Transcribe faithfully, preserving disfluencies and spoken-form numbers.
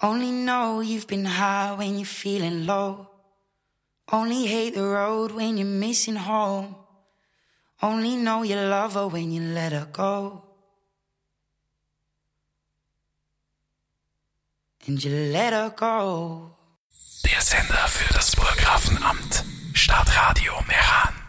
Only know you've been high when you're feeling low. Only hate the road when you're missing home. Only know you love her when you let her go. And you let her go. Der Sender für das Burggrafenamt. Stadtradio Meran.